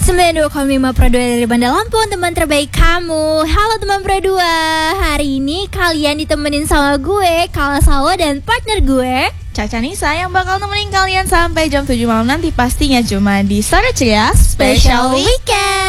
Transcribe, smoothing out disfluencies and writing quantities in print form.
92,5 Pro 2 dari Bandar Lampung, teman terbaik kamu. Halo teman Pro 2. Hari ini kalian ditemenin sama gue, Kala Sawo, dan partner gue Caca Nisa yang bakal nemenin kalian sampai jam 7 malam nanti, pastinya cuma di Story Ceria Special Weekend.